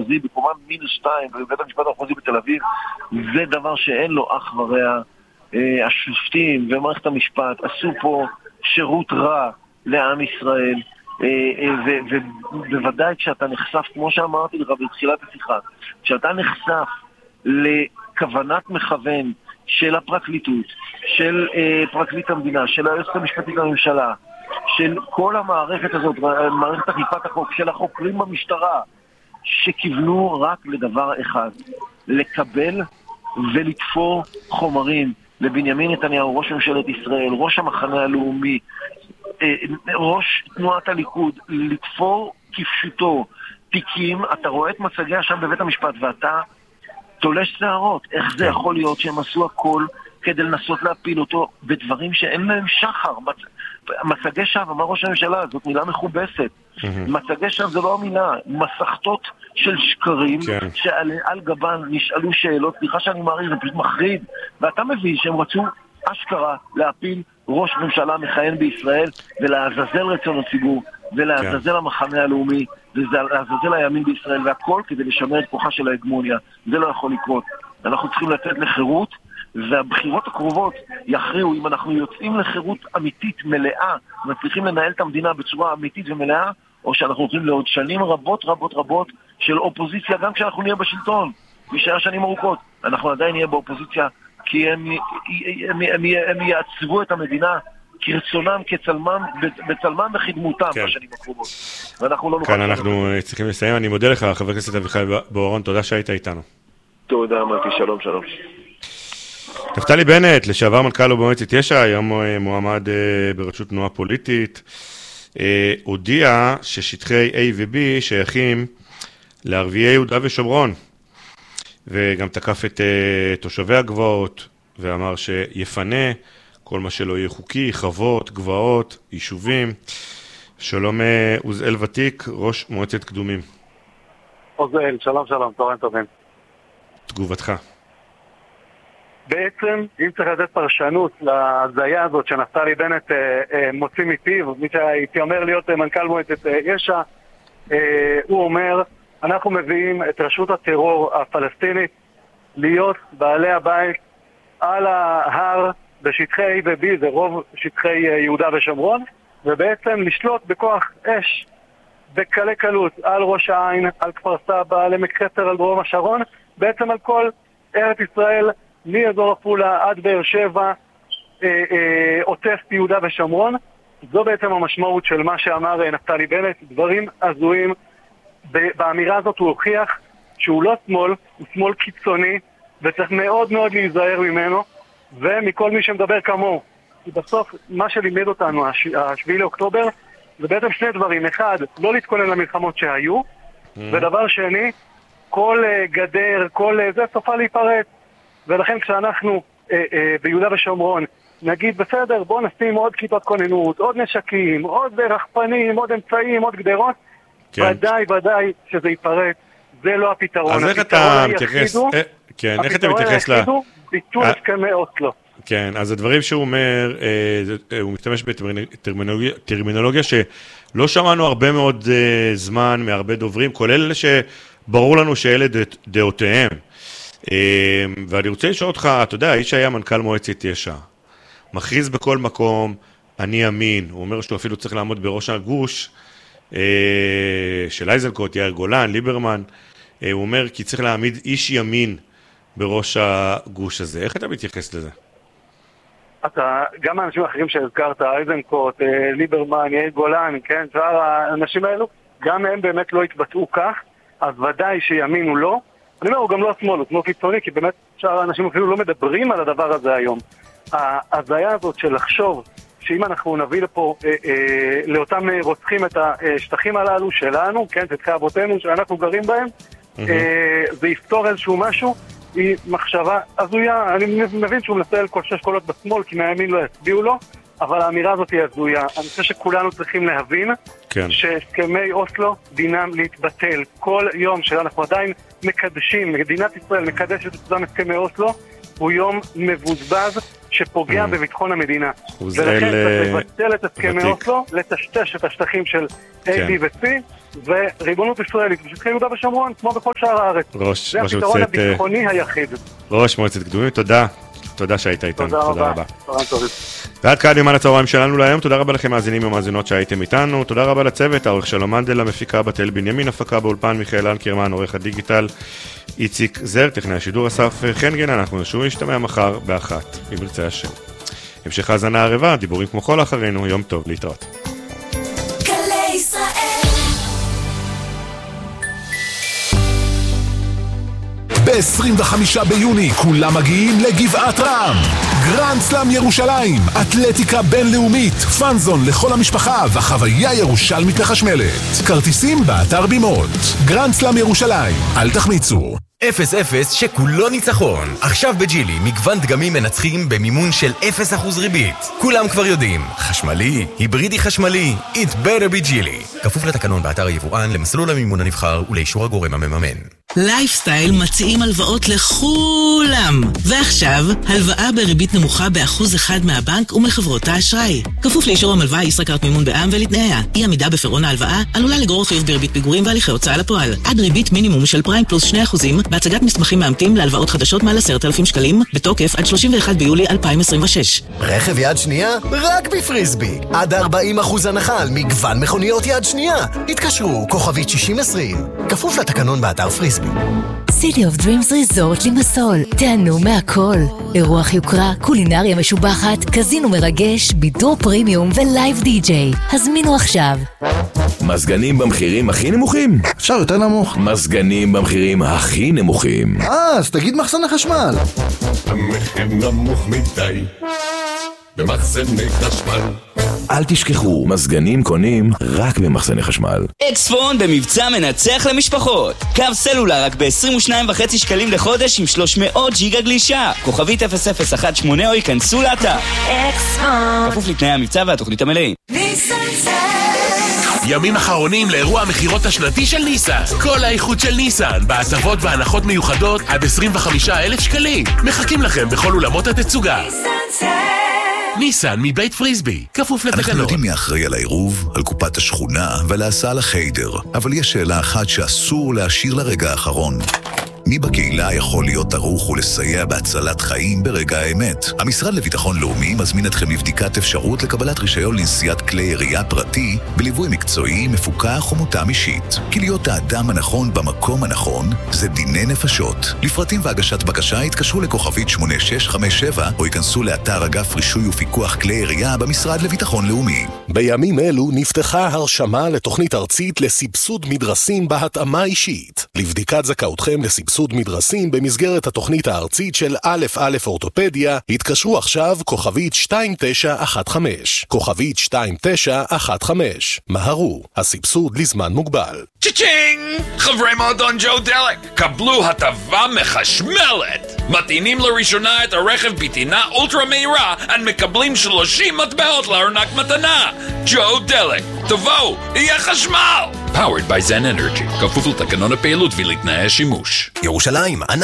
המחוזי בקומה מינוס 2 בבית המשפט המחוזי בתל אביב, זה דבר שאין לו אח ורע. השופטים ומערכת המשפט עשו פה שירות רע לעם ישראל, ובוודאי כשאתה נחשף, כמו שאמרתי לך בתחילת השיחה, כשאתה נחשף לכוונת מכוון של הפרקליטות, של פרקליט המדינה, של היועצת המשפטית לממשלה, של כל המערכת הזאת, מערכת אכיפת החוק, של החוקרים במשטרה, שכיוונו רק לדבר אחד, לקבל ולתפור חומרים לבנימין נתניהו, ראש ממשלת ישראל, ראש המחנה הלאומי, ראש תנועת הליכוד, לתפור כפשוטו תיקים. אתה רואה את מצגיה שם בבית המשפט ואתה תולש שערות. איך זה יכול להיות שהם עשו הכל כדי לנסות להפיל אותו בדברים שאין להם שחר? מצגי שווא, אמר ראש הממשלה, זאת מילה מכובסת. מצגי שווא זה לא המילה, מסכתות של שקרים שעל גבן נשאלו שאלות. סליחה שאני מעריך, זה פשוט מחריד. ואתה מבין שהם רצו אשכרה להפיל ראש ממשלה מכהן בישראל ולעזאזל רצון הציבור ולעזאזל המחנה הלאומי ולעזאזל הימין בישראל, והכל כדי לשמר את כוחה של ההגמוניה. זה לא יכול לקרות. אנחנו צריכים לתת לחירות, והבחירות הקרובות יכריעו אם אנחנו יוצאים לחירות אמיתית מלאה ומצליחים לנהל את המדינה בצורה אמיתית ומלאה, או שאנחנו הולכים לעוד שנים רבות רבות רבות של אופוזיציה. גם כשאנחנו נהיה בשלטון יישאר שנים ארוכות, אנחנו עדיין נהיה באופוזיציה, כי הם יעצבו את המדינה כרצונם, בצלמם וחדמותם בשנים הקרובות. ואנחנו לא נוכל... כאן אנחנו צריכים לסיים. אני מודה לך, חבר הכנסת אביחי בוארון, תודה שהיית איתנו. תודה, אמרתי, שלום, שלום. נפתלי בנט, לשעבר מנכ"ל במועצת יש"ע, היום מועמד בראשות תנועה פוליטית, הודיע ששטחי A ו-B שייכים לערביי יהודה ושומרון, וגם תקף את תושבי הגבעות, ואמר שיפנה כל מה שלא יהיה חוקי, חוות, גבעות, יישובים. שלום עוזאל ותיק, ראש מועצת קדומים. עוזאל, שלום שלום, תורן טובים. תגובתך. בעצם, אם צריך לתת פרשנות להזיה הזאת שנפתלי בנט מוציא מפיו, מי שהייתי אומר להיות מנכ"ל מועצת יש"ע, הוא אומר, אנחנו מביאים את רשות הטרור הפלסטינית להיות בעלי הבית על ההר בשטחי A ו-B, זה רוב שטחי יהודה ושומרון, ובעצם לשלוט בכוח אש בקלי קלות על ראש העין, על כפר סבא, על עמק חפר, על דרום השרון, בעצם על כל ארץ ישראל, מאזור עפולה עד באר שבע, עוטף יהודה ושומרון. זו בעצם המשמעות של מה שאמר נפתלי בנט, דברים הזויים. באמירה הזאת הוא הוכיח שהוא לא שמאל, הוא שמאל קיצוני, וצריך מאוד מאוד להיזהר ממנו, ומכל מי שמדבר כמוהו. כי בסוף, מה שלימד אותנו, השביעי לאוקטובר, זה בעצם שני דברים. אחד, לא להתכונן למלחמות שהיו, ודבר שני, כל גדר, כל זה סופה להיפרץ. ולכן כשאנחנו ביהודה ושומרון נגיד בסדר, בוא נשים עוד כיתות כוננות, עוד נשקים, עוד רחפנים, עוד אמצעים, עוד גדרות, ודאי שזה ייפרץ. זה לא הפתרון. אז איך אתה מתייחס? כן, איך אתה מתייחס ביטול הסכמי אוסלו. כן, אז הדברים שהוא אומר, הוא משתמש בטרמינולוגיה שלא שמענו הרבה מאוד זמן מהרבה דוברים, כולל אלה שברור לנו שאלה דעותיהם. ואני רוצה לשאול אותך, אתה יודע, האיש היה מנכ"ל מועצת יש"ע, מכריז בכל מקום, אני ימין, הוא אומר שהוא אפילו צריך לעמוד בראש הגוש של איזנקוט, יאיר גולן, ליברמן, הוא אומר כי צריך להעמיד איש ימין בראש הגוש הזה. איך אתה מתייחס לזה? גם האנשים האחרים שהזכרת, איזנקוט, ליברמן, יאיר גולן, כן, שאר האנשים האלו, גם הם באמת לא התבטאו כך, אז ודאי שימין הוא לא. אני אומר, הוא גם לא שמאל, הוא שמאל קיצוני, כי באמת שאר האנשים אפילו לא מדברים על הדבר הזה היום. ההזיה הזאת של לחשוב שאם אנחנו נביא לפה לאותם רוצחים את השטחים הללו שלנו, כן, שטחי אבותינו שאנחנו גרים בהם, זה יפתור איזשהו משהו, היא מחשבה הזויה. אני מבין שהוא מנסה לקושש קולות בשמאל, כי מהימין לא יצביעו לו, אבל האמירה הזאת היא הזויה. אני חושב שכולנו צריכים להבין שהסכמי אוסלו דינם להתבטל. כל יום שאנחנו עדיין מקדשים, מדינת ישראל מקדשת את אותם הסכמי אוסלו, הוא יום מבוזבז שפוגע בביטחון המדינה. ולכן צריך לבטל את הסכמי אוסלו, לטשטש את השטחים של A, B ו-C, וריבונות ישראלית בשטחי יהודה ושומרון, כמו בכל שאר הארץ. זה הפתרון הביטחוני היחיד. ראש מועצת קדומים, תודה שהיית איתנו. תודה רבה. ועד כאן יומן הצהריים שלנו להיום. תודה רבה לכם מאזינים ומאזינות שהייתם איתנו. תודה רבה לצוות, העורך שלום מנדל, המפיקה בתל בנימין, הפקה באולפן מיכאל אלקרמן, עורך הדיגיטל איציק זר, טכנאי השידור אסף חנגן. אנחנו נשוב להשתמע מחר באחת, אם ירצה השם. המשך האזנה ערבה, דיבורים כמו כל אחרינו, יום טוב, להתראות. ב-25 ביוני כולם מגיעים לגבעת רם. גרנד סלאם ירושלים, אתלטיקה בינלאומית, פאנזון לכל המשפחה וחוויה ירושלמית לחשמלת. כרטיסים באתר בימות. גרנד סלאם ירושלים, אל תחמיצו. 0-0 שכולו ניצחון. עכשיו בג'ילי מגוון דגמים מנצחים במימון של 0% ריבית. כולם כבר יודעים, חשמלי, היברידי חשמלי, it better be ג'ילי. כפוף לתקנון באתר היבואן, למסלול המימון הנבחר ולאישור הגורם המממן. לייפסטייל מציעים הלוואות לכולם. ועכשיו, הלוואה בריבית נמוכה ב1% מהבנק ומחברות האשראי. כפוף לאישור המלווה, ישראכרט מימון בע"מ ולתנאיה. אי עמידה בפירעון ההלוואה עלולה לגרור חיוב בריבית פיגורים והליכי הוצאה לפועל. עד ריבית מינימום של פריים פלוס 2% בהצגת מסמכים מאמתים להלוואות חדשות מעל 10,000 שקלים, בתוקף עד 31 ביולי 2026. רכב יד שנייה? רק בפריסבי. עד 40% הנחה על מגוון מכוניות יד שנייה. התקשרו, כוכבית 6020. כפוף לתקנון באתר פריסבי. City of Dreams Resort לימסול. תענו מהכל. אירוח יוקרה, קולינריה משובחת, קזינו מרגש, בידור פרימיום ולייב די-ג'יי. הזמינו עכשיו. מזגנים במחירים הכי נמוכים? אפשר יותר נמוך. מזגנים במחירים הכי נמוכים. אז תגיד מחסני חשמל. המחיר נמוך מדי במחסני חשמל. אל תשכחו, מזגנים קונים רק במחסני חשמל. אקספון במבצע מנצח למשפחות. קו סלולר רק ב-22.5 שקלים לחודש עם 300 ג'יגה גלישה. כוכבית 0018 או ייכנסו לאתר. אקספון. כפוף לתנאי המבצע והתוכנית המלאים. ימים אחרונים לאירוע המחירות השנתי של ניסן. כל האיכות של ניסן, בהטבות והנחות מיוחדות עד 25,000 שקלים. מחכים לכם בכל אולמות התצוגה. ניסן מבית פריסבי, כפוף לתקנות. אנחנו יודעים מי אחראי על העירוב, על קופת השכונה ועל ההסעה לחיידר, אבל יש שאלה אחת שאסור להשאיר לרגע האחרון. מי בקהילה יכול להיות ערוך ולסייע בהצלת חיים ברגע האמת? המשרד לביטחון לאומי מזמין אתכם לבדיקת אפשרות לקבלת רישיון לנסיעת כלי ירייה פרטי בליווי מקצועי, מפוקח ומותאם אישית. כי להיות האדם הנכון במקום הנכון זה דיני נפשות. לפרטים והגשת בקשה התקשרו לכוכבית 8657 או ייכנסו לאתר אגף רישוי ופיקוח כלי ירייה במשרד לביטחון לאומי. בימים אלו נפתחה הרשמה לתוכנית ארצית לסבסוד מדרסים בהתאמה אישית. לבדיקת זכאותכם לסבסוד מדרסים במסגרת התוכנית הארצית של א' אורתופדיה, התקשרו עכשיו כוכבית 2915. כוכבית 2915. מהרו, הסבסוד לזמן מוגבל. צ'צ'ינג! חברי מועדון ג'ו דלק, קבלו הטבה מחשמלת! מטעינים לראשונה את הרכב בטעינה אולטרה מהירה, מקבלים 30 מטבעות לארנק מתנה! ג'ו דלק, תבואו, יהיה חשמל! Powered by Zen Energy, כפוף לתקנון הפעילות ולתנאי השימוש. ירושלים,